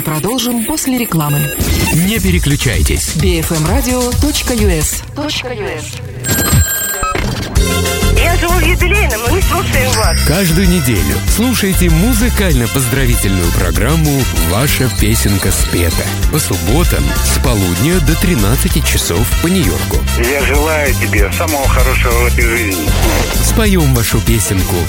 продолжим после рекламы. Не переключайтесь. bfmradio.us. Я живу в юбилейном, мы слушаем вас. Каждую неделю слушайте музыкально-поздравительную программу «Ваша песенка спета» по субботам с полудня до 13 часов по Нью-Йорку. Я желаю тебе самого хорошего в этой жизни. Споем вашу песенку